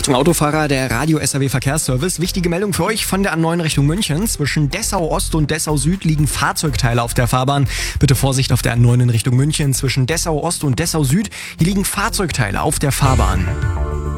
Achtung Autofahrer, der Radio SAW Verkehrsservice. Wichtige Meldung für euch von der A9 Richtung München. Zwischen Dessau Ost und Dessau Süd liegen Fahrzeugteile auf der Fahrbahn. Bitte Vorsicht auf der A9 in Richtung München. Zwischen Dessau Ost und Dessau Süd, hier liegen Fahrzeugteile auf der Fahrbahn.